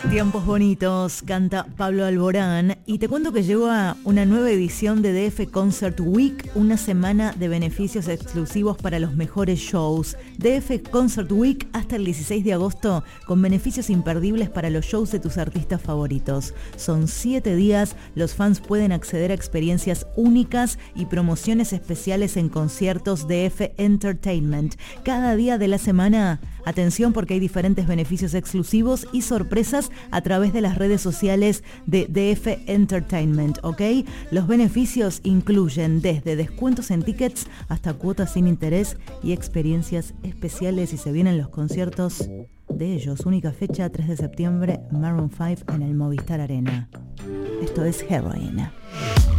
Tiempos bonitos, canta Pablo Alborán, y te cuento que llega una nueva edición de DF Concert Week, una semana de beneficios exclusivos para los mejores shows. DF Concert Week hasta el 16 de agosto, con beneficios imperdibles para los shows de tus artistas favoritos. Son 7 días, los fans pueden acceder a experiencias únicas y promociones especiales en conciertos DF Entertainment. Cada día de la semana, atención porque hay diferentes beneficios exclusivos y sorpresas a través de las redes sociales de DF Entertainment, ¿ok? Los beneficios incluyen desde descuentos en tickets hasta cuotas sin interés y experiencias especiales, y se vienen los conciertos de ellos. Única fecha, 3 de septiembre, Maroon 5 en el Movistar Arena. Esto es Heroin.